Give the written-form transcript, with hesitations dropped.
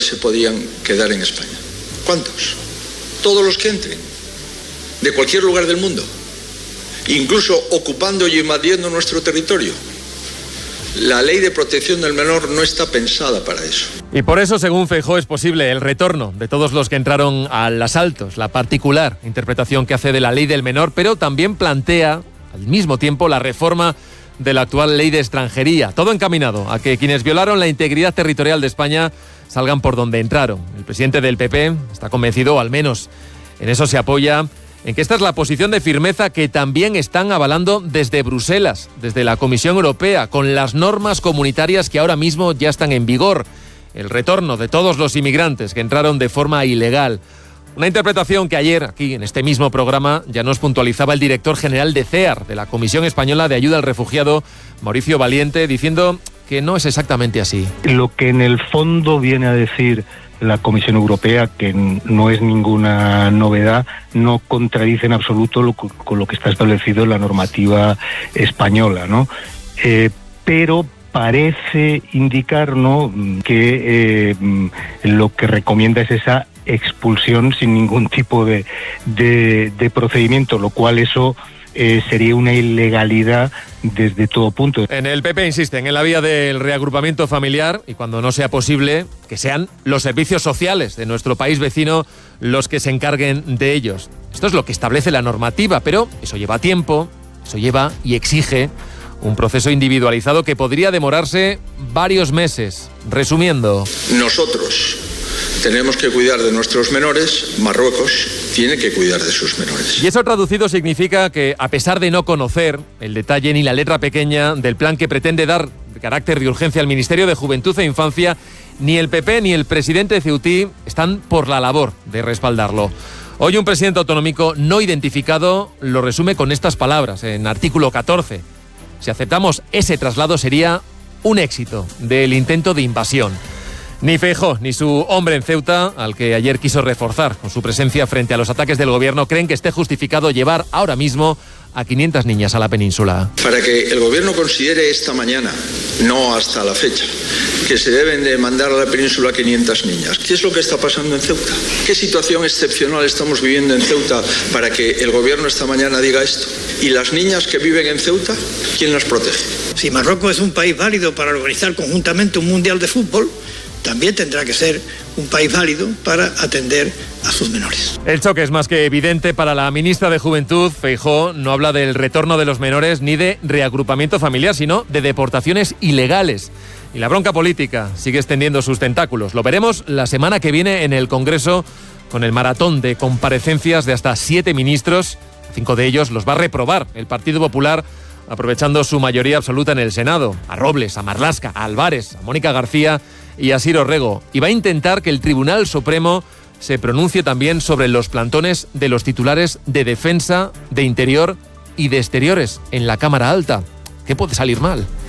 se podían quedar en España. ¿Cuántos? Todos los que entren, de cualquier lugar del mundo, incluso ocupando y invadiendo nuestro territorio. La ley de protección del menor no está pensada para eso. Y por eso, según Feijóo, es posible el retorno de todos los que entraron al asalto, la particular interpretación que hace de la ley del menor, pero también plantea al mismo tiempo la reforma de la actual ley de extranjería. Todo encaminado a que quienes violaron la integridad territorial de España salgan por donde entraron. El presidente del PP está convencido, o al menos en eso se apoya, en que esta es la posición de firmeza que también están avalando desde Bruselas, desde la Comisión Europea, con las normas comunitarias que ahora mismo ya están en vigor. El retorno de todos los inmigrantes que entraron de forma ilegal. Una interpretación que ayer, aquí en este mismo programa, ya nos puntualizaba el director general de CEAR, de la Comisión Española de Ayuda al Refugiado, Mauricio Valiente, diciendo que no es exactamente así. Lo que en el fondo viene a decir la Comisión Europea, que no es ninguna novedad, no contradice en absoluto con lo que está establecido en la normativa española, ¿no? Pero parece indicar, ¿no?, que lo que recomienda es esa expulsión sin ningún tipo de procedimiento, lo cual eso sería una ilegalidad desde todo punto. En el PP insisten en la vía del reagrupamiento familiar y cuando no sea posible, que sean los servicios sociales de nuestro país vecino los que se encarguen de ellos. Esto es lo que establece la normativa, pero eso lleva tiempo, eso lleva y exige un proceso individualizado que podría demorarse varios meses. Resumiendo, nosotros tenemos que cuidar de nuestros menores, Marruecos tiene que cuidar de sus menores. Y eso traducido significa que, a pesar de no conocer el detalle ni la letra pequeña del plan que pretende dar de carácter de urgencia al Ministerio de Juventud e Infancia, ni el PP ni el presidente de Ceutí están por la labor de respaldarlo. Hoy un presidente autonómico no identificado lo resume con estas palabras en artículo 14. Si aceptamos ese traslado sería un éxito del intento de invasión. Ni Feijóo ni su hombre en Ceuta, al que ayer quiso reforzar con su presencia frente a los ataques del gobierno, creen que esté justificado llevar ahora mismo a 500 niñas a la península. Para que el gobierno considere esta mañana, no hasta la fecha, que se deben de mandar a la península 500 niñas. ¿Qué es lo que está pasando en Ceuta? ¿Qué situación excepcional estamos viviendo en Ceuta para que el gobierno esta mañana diga esto? ¿Y las niñas que viven en Ceuta, quién las protege? Si Marruecos es un país válido para organizar conjuntamente un mundial de fútbol, también tendrá que ser un país válido para atender a sus menores. El choque es más que evidente para la ministra de Juventud. Feijóo no habla del retorno de los menores ni de reagrupamiento familiar, sino de deportaciones ilegales. Y la bronca política sigue extendiendo sus tentáculos. Lo veremos la semana que viene en el Congreso con el maratón de comparecencias de hasta 7 ministros. 5 de ellos los va a reprobar el Partido Popular, aprovechando su mayoría absoluta en el Senado. A Robles, a Marlaska, a Álvarez, a Mónica García y a Siro Rego. Y va a intentar que el Tribunal Supremo se pronuncie también sobre los plantones de los titulares de Defensa, de Interior y de Exteriores en la Cámara Alta. ¿Qué puede salir mal?